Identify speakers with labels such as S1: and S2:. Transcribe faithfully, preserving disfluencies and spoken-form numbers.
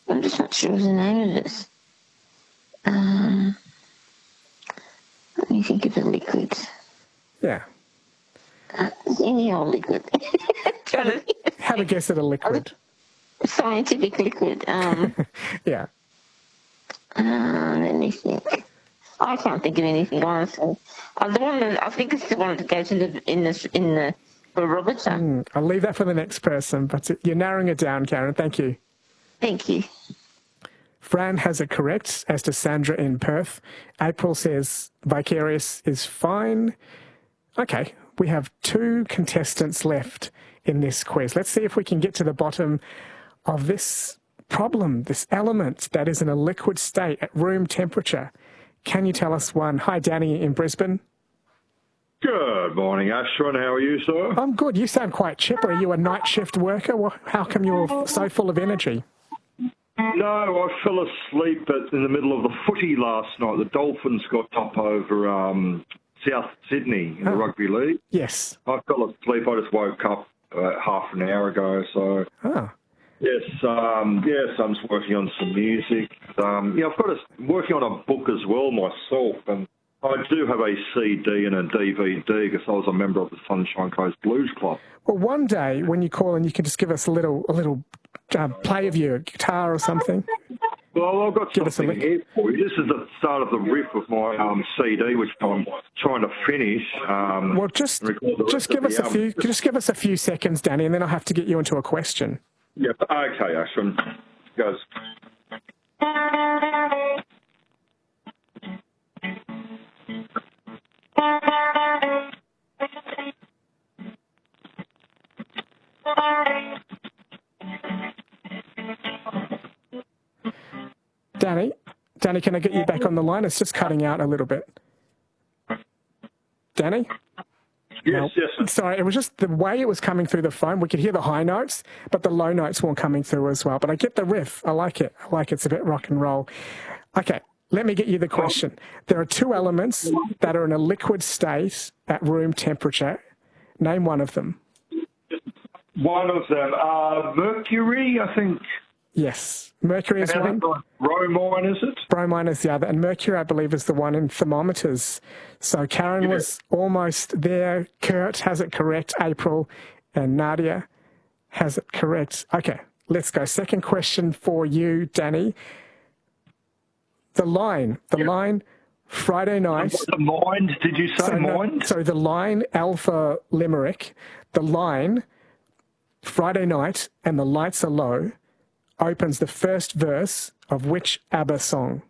S1: I'm just not sure of the name of this. Um, let me think of a liquid.
S2: Yeah.
S1: Uh, any old liquid. Trying to
S2: Have a guess at a liquid.
S1: Scientific liquid. Um,
S2: yeah.
S1: Uh, let me think. I can't think of anything, honestly. Uh, the one that, I think it's the one that goes in the in the in the barometer.
S2: Mm, I'll leave that for the next person, but you're narrowing it down, Karen. Thank you.
S1: Thank you.
S2: Fran has it correct, as does Sandra in Perth. April says Vicarious is fine. Okay, we have two contestants left in this quiz. Let's see if we can get to the bottom of this problem, this element that is in a liquid state at room temperature. Can you tell us one? Hi, Danny in Brisbane.
S3: Good morning, Ashwin. How are you, sir?
S2: I'm good. You sound quite chipper. Are you a night shift worker? How come you're so full of energy?
S3: No, I fell asleep at, in the middle of the footy last night. The Dolphins got top over um, South Sydney in the
S2: oh.
S3: rugby league.
S2: Yes.
S3: I fell asleep. I just woke up uh, half an hour ago. So
S2: oh.
S3: yes, um, yes, I'm just working on some music. Um, yeah, I've got a, working on a book as well myself, and I do have a C D and a D V D because I was a member of the Sunshine Coast Blues Club.
S2: Well, one day when you call in, you can just give us a little, a little uh, play of your guitar or something.
S3: Well, I've got
S2: give
S3: something here for you. This is the start of the riff of my um, C D, which I'm trying to finish. Um,
S2: well, just just give us a few, just give us a few seconds, Danny, and then I'll have to get you into a question.
S3: Yep. Okay, Ashwin. Goes.
S2: Danny, Danny, can I get you back on the line? It's just cutting out a little bit. Danny?
S3: Yes,
S2: no.
S3: yes.
S2: Sorry, it was just the way it was coming through the phone. We could hear the high notes, but the low notes weren't coming through as well. But I get the riff. I like it. I like it. It's a bit rock and roll. Okay, let me get you the question. There are two elements that are in a liquid state at room temperature. Name one of them.
S3: One of them. Uh, mercury, I think.
S2: Yes. Mercury is one.
S3: Bromine, is it?
S2: Bromine is the other. And mercury, I believe, is the one in thermometers. So Karen yeah. was almost there. Kurt has it correct. April and Nadia has it correct. Okay, let's go. Second question for you, Danny. The line. The yeah. line, Friday night.
S3: The mind, did you say
S2: so
S3: mind?
S2: No, so the line, Alpha Limerick, the line, Friday night, and the lights are low, opens the first verse of which ABBA song?